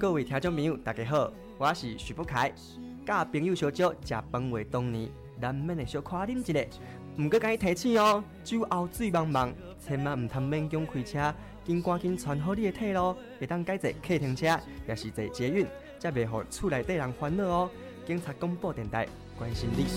各位听众朋友，大家好，我是徐福凯，甲朋友小酒食饭为当年，难免会小夸啉一下。毋过，甲伊提醒哦，酒后醉茫茫，千万毋通勉强开车，赶紧穿好你的体咯，会当改坐客停车，也是坐捷运，才袂互厝内底人烦恼哦。警察广播电台关心你。